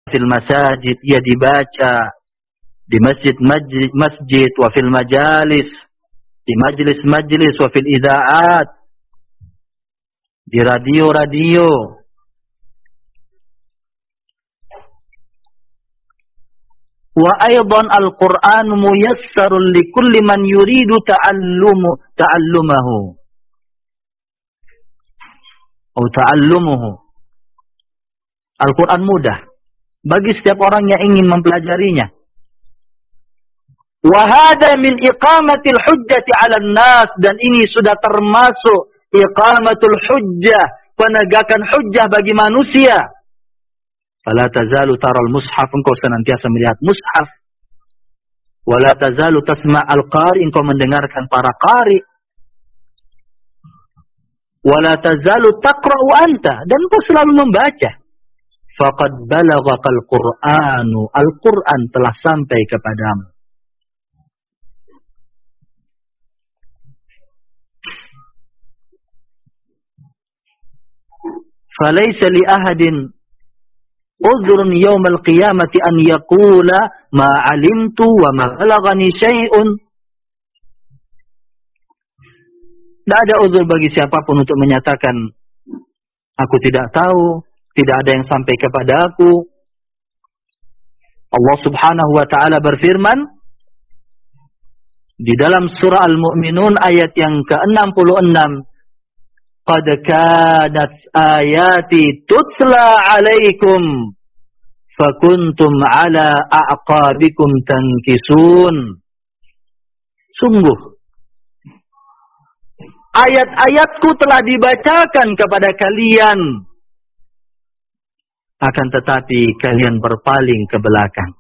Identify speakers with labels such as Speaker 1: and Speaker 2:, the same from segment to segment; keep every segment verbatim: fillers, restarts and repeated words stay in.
Speaker 1: fil masajid, ia dibaca di masjid-masjid masjid, wa fil majalis, di majlis-majlis, wa fil ida'at, di radio-radio. Wa aidan al-Qur'an muyassarun likulli man yuridu ta'allumu ta'allumahu atau ta'allumuhu. Al-Qur'an mudah bagi setiap orang yang ingin mempelajarinya. Wa hada min iqamatil hujjati 'alan nas, dan ini sudah termasuk iqamatul hujjah, penegakan hujjah bagi manusia. Fala tazalu taral mushaf, engkau senantiasa melihat mushaf. Wala tazalu tasma' al-qari, engkau mendengarkan para qari. Wala tazalu taqra'u anta, dan engkau selalu membaca. Faqad balaghakal Qur'anu, Al-Qur'an telah sampai kepadamu. Falaysa li ahadin udhrun yawmal qiyamati an yaqula ma 'alimtu wa ma balaghani syai'un. Tidak ada uzur bagi siapapun untuk menyatakan aku tidak tahu, tidak ada yang sampai kepada aku. Allah Subhanahu wa taala berfirman di dalam surah Al-Mu'minun ayat yang ke enam puluh enam, qad kanat ayati tutla 'alaikum fakuntum 'ala a'qabikum tankisun. Sungguh ayat-ayatku telah dibacakan kepada kalian, akan tetapi kalian berpaling ke belakang.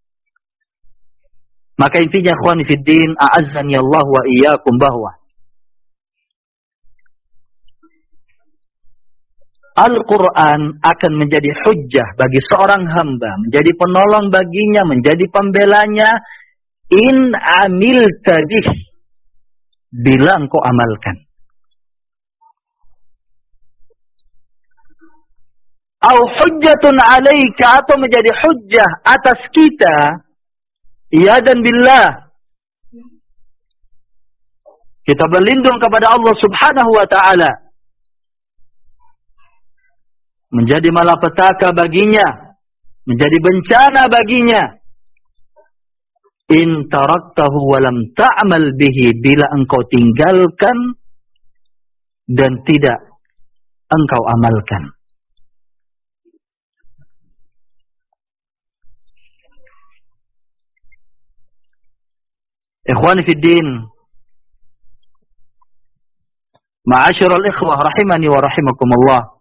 Speaker 1: Maka intinya ikhwani fid din, a'azzani Allah wa iyyakum, bahwa Al-Quran akan menjadi hujjah bagi seorang hamba, menjadi penolong baginya, menjadi pembelanya, in amilta bih, bila engkau amalkan. Au hujjatun alaika, atau menjadi hujjah atas kita, ya dan billah. Kita berlindung kepada Allah Subhanahu wa ta'ala, menjadi malapetaka baginya, menjadi bencana baginya. In taraktahu walam ta'mal bihi, bila engkau tinggalkan dan tidak engkau amalkan. Ikhwani fid din, ma'asyiral ikhwah rahimani wa rahimakumullah.